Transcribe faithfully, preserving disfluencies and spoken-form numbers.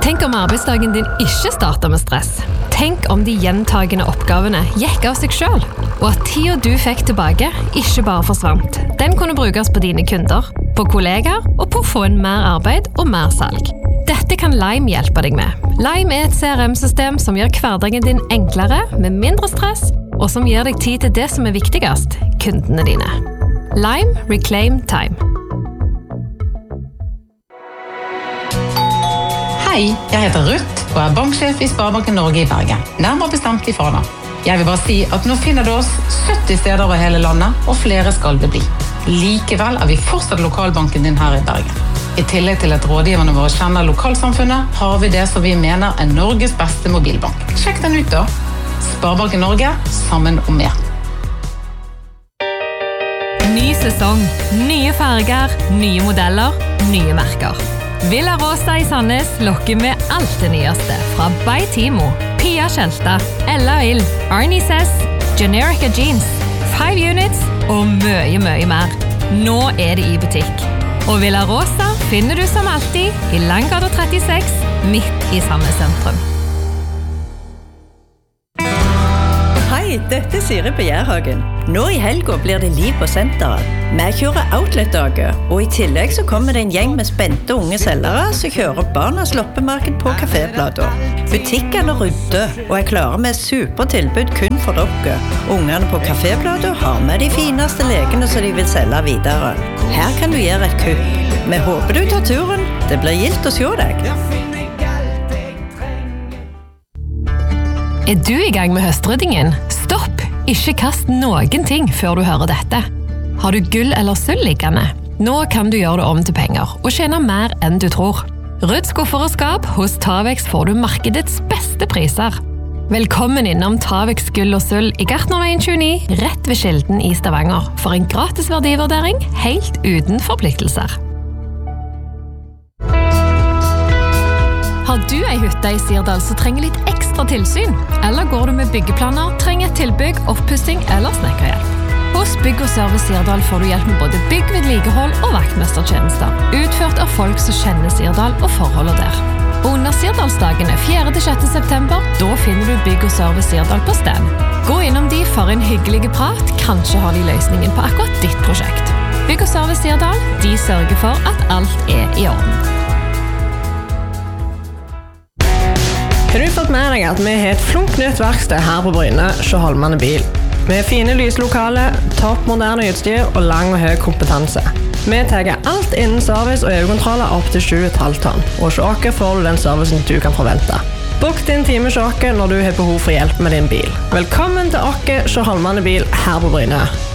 Tenk om arbeidsdagen din ikke starter med stress. Tenk om de gjentagende oppgavene gikk av seg selv, og at tiden du fikk tilbake ikke bare forsvant. Den kunne brukes på dine kunder, på kollegaer og på å få en mer arbeid og mer salg. Dette kan Lime hjelpe deg med. Lime er et C R M-system som gjør hverdagen din enklere, med mindre stress, og som gir deg tid til det som er viktigst, kundene dine. Lime Reclaim Time. Hei, jeg heter Ruth og er banksjef i Sparebanken Norge i Bergen. Nærmere bestemt i Fana. Jeg vil bare si at nå finner du oss sytti steder over hele landet, og flere skal det bli. Likevel er vi fortsatt lokalbanken din her i Bergen. I tillegg til at rådgiverne våre kjenner lokalsamfunnet, har vi det som vi mener er Norges beste mobilbank. Sjekk den ut da. Sparebanken Norge, sammen om mer. Ny sesong, nye farger, nye modeller, nye merker. Villa Rosa i Sandnes lokker med alt det nyeste fra By Timo, Pia Kjelta, Ella Ill, Arnie Sess, Generica Jeans, Five Units og mye, mye mer. Nå er det i butikk. Og Villa Rosa finner du som alltid i Langgata trettiseks, midt i Sandnes sentrum. Hei, dette er Siri på Gjærhagen. Nå i helga blir det liv på senteret. Vi kjører outlet-dager, og i tillegg så kommer det en gjeng med spente unge selgere som kjører barnas loppemarked på kaféplater. Butikkene rydder, og er klare med supertilbud kun for dere. Ungene på kaféplater har med de fineste lekene som de vil selge videre. Her kan du gjøre et kupp. Vi håper du tar turen. Det blir gildt å se deg. Er du i gang med høstryddingen? Stopp! Ikke kast noen ting før du hører dette. Har du gull eller sølv liggende? Nå kan du gjøre det om til penger og tjene mer enn du tror. Rydd skuffer og skap, hos Tavex får du markedets beste priser. Velkommen innom Tavex gull og sølv i Gartnerveien tjueni, rett ved Kilden i Stavanger, for en gratis verdivurdering helt uten forpliktelser. Har du ei hytte i Sirdal som trenger litt ekstra tilsyn? Eller går du med byggeplaner, trenger et tilbygg, oppussing eller snekkerhjelp? Hos Bygg og Service Sirdal får du hjelp med både bygg, vedlikehold og vaktmestertjenester, utført av folk som kjenner Sirdal og forholdet der. Og under Sirdalsdagene fjerde til sjette september, da finner du Bygg og Service Sirdal på stand. Gå innom de for en hyggelig prat, kanskje har de løsningen på akkurat ditt prosjekt. Bygg og Service Sirdal, de sørger for at alt er i orden. Har du fått med deg at vi har et flunk nytt verksted her på Bryne, Sjøholmane bil? Vi har fine lyslokale, topp moderne utstyr og lang og høy kompetanse. Vi tar alt innen service og EU-kontroller opp til sju komma fem tonn, og hos oss får du den servicen du kan forvente. Bok din time hos oss når du har behov for hjelp med din bil. Velkommen til oss, Sjøholmane bil her på Bryne.